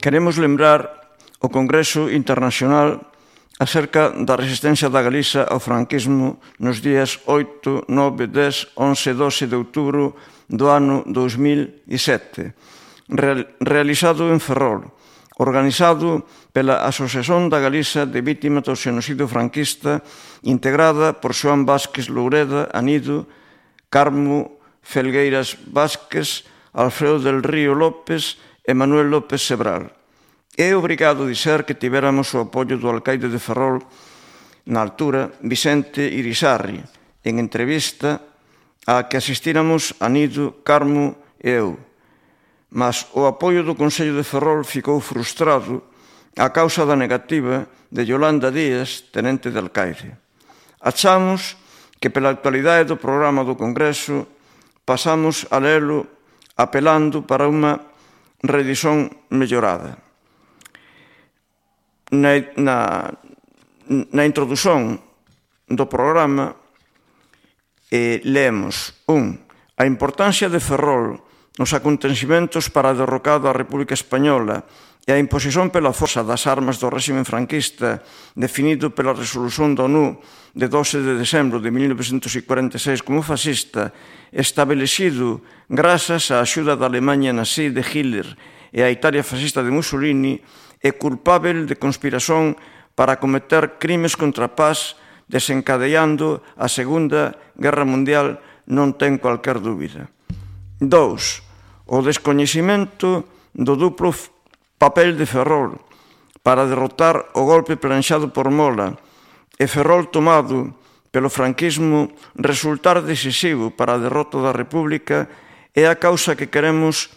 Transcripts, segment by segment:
Queremos lembrar o Congreso Internacional acerca da resistencia da Galiza ao franquismo nos días 8, 9, 10, 11 e 12 de outubro do ano 2007, realizado en Ferrol, organizado pela Asociación da Galiza de Vítimas do Xenocidio Franquista, integrada por Xoán Vázquez Loureda Anido, Carmo Felgueiras Vázquez, Alfredo del Río López e Manuel López Sebral. É obrigado dizer que tivéramos o apoio do alcaide de Ferrol na altura, Vicente Irisarri, en entrevista a que asistíramos Anido, Carmo e eu. Mas o apoio do Consello de Ferrol ficou frustrado a causa da negativa de Yolanda Díaz, tenente de alcaide. Achamos que pela actualidade do programa do Congreso pasamos a lelo apelando para unha redición mellorada. Na introdución do programa leemos a importancia de Ferrol nos acontecimentos para a derrocada da República Española e a imposición pela forza das armas do réxime franquista definido pela resolución da ONU de 12 de decembro de 1946 como fascista, establecido grazas á axuda da Alemanha nazi de Hitler e a Italia fascista de Mussolini, é culpável de conspiración para cometer crimes contra a paz, desencadeando a Segunda Guerra Mundial, non ten cualquier dúbida. 2. O descoñecimento do duplo papel de Ferrol para derrotar o golpe planxado por Mola e Ferrol tomado pelo franquismo resultar decisivo para a derrota da República é a causa de querermos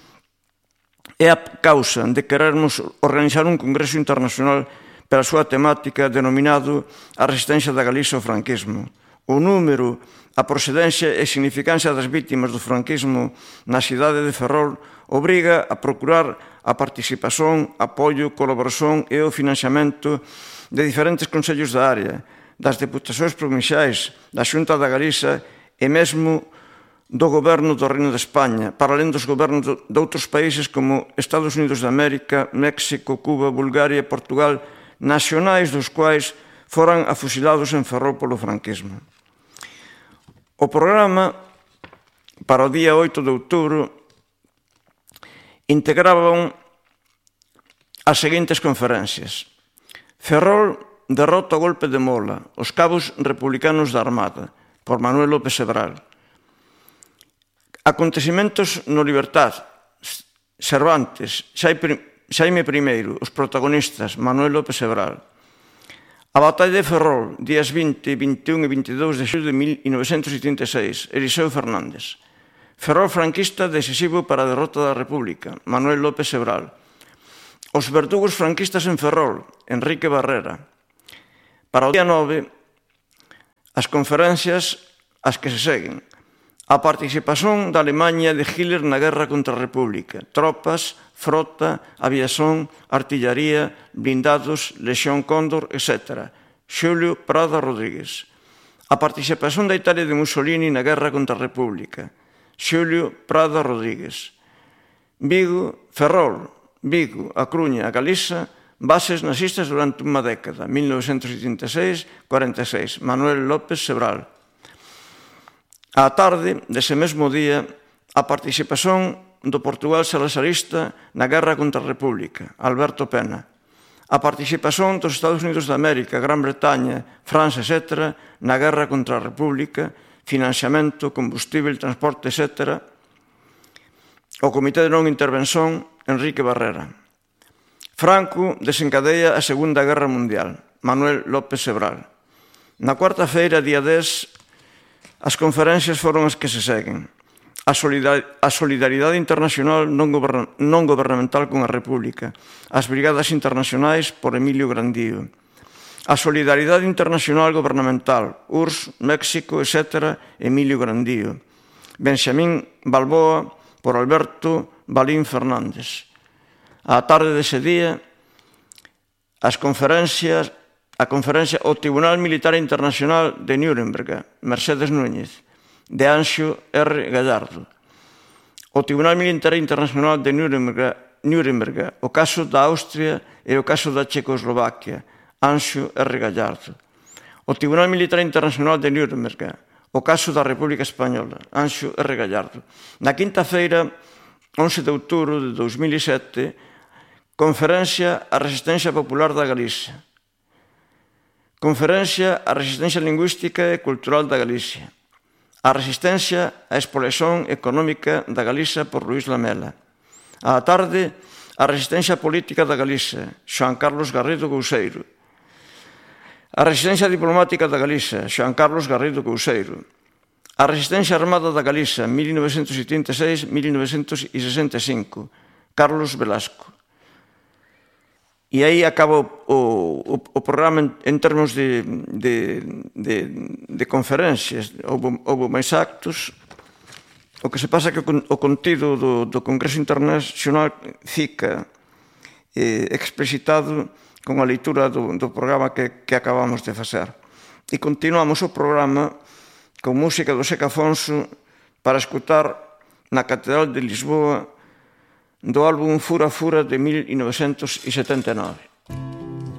organizar un congreso internacional para a súa temática denominado a resistencia da Galiza ao franquismo. O número, a procedencia e significancia das vítimas do franquismo na cidade de Ferrol obriga a procurar a participación, apoio, colaboración e o financiamento de diferentes consellos da área, das deputacións provinciais, da Xunta da Galiza e mesmo do goberno do Reino de España, para alén dos gobernos de outros países como Estados Unidos de América, México, Cuba, Bulgaria e Portugal, nacionais dos quais foran afusilados en Ferrol polo franquismo. O programa para o día 8 de outubro integraban as seguintes conferencias: Ferrol derrota o golpe de Mola, os cabos republicanos da Armada, por Manuel López Sebral. Acontecimentos no Libertad, Cervantes, Xaime I, os protagonistas, Manuel López Sebral. A batalla de Ferrol, días 20, 21 e 22 de xullo de 1986, Eliseo Fernández. Ferrol franquista decisivo para a derrota da República, Manuel López Sebral. Os verdugos franquistas en Ferrol, Enrique Barrera. Para o día 9, as conferencias as que se seguen. A participación da Alemanha de Hitler na guerra contra a República. Tropas, frota, aviación, artillaría, blindados, Lexión Cóndor, etc. Xulio Prada Rodríguez. A participación da Italia de Mussolini na guerra contra a República. Xulio Prada Rodríguez. Vigo, Ferrol, Vigo, A Coruña, a Galiza, bases nazistas durante unha década, 1986-46, Manuel López Sebral. Á tarde dese mesmo día, a participación do Portugal salazarista na guerra contra a República, Alberto Pena. A participación dos Estados Unidos de América, Gran Bretaña, França, etc., na guerra contra a República, financiamento, combustible, transporte, etc. O Comité de Non Intervención, Enrique Barrera. Franco desencadea a Segunda Guerra Mundial, Manuel López Sebral. Na cuarta-feira, día 10, as conferencias foron as que se seguen. A solidaridade internacional non gobernamental con a República. As brigadas internacionais por Emilio Grandío. A solidaridade internacional gobernamental, URSS, México, etc., Emilio Grandío. Benxamín Balboa por Alberto Balín Fernández. Á tarde dese día, a conferencia O Tribunal Militar Internacional de Nuremberg, Mercedes Núñez, de Anxo R. Gallardo. O Tribunal Militar Internacional de Nuremberg Nuremberg, o caso da Austria e o caso da Checoslovaquia, Anxo R. Gallardo. O Tribunal Militar Internacional de Nuremberg, o caso da República Española, Anxo R. Gallardo. Na quinta-feira, 11 de outubro de 2007, Conferencia á Resistencia Popular da Galicia. Conferencia á Resistencia Lingüística e Cultural da Galicia. A resistencia á expoliación económica da Galicia por Luís Lamela. Á tarde, a resistencia política da Galicia, Xoán Carlos Garrido Couceiro. A resistencia diplomática da Galicia, Xoán Carlos Garrido Couceiro. A resistencia armada da Galicia, 1936-1965, Carlos Velasco. E aí acaba o programa en termos de conferencias. Houve máis actos. O que se pasa é que o contido do Congreso Internacional fica explicitado con a leitura do programa que acabamos de facer. E continuamos o programa con música do Seca Afonso para escutar na Catedral de Lisboa do álbum Fura Fura de 1979.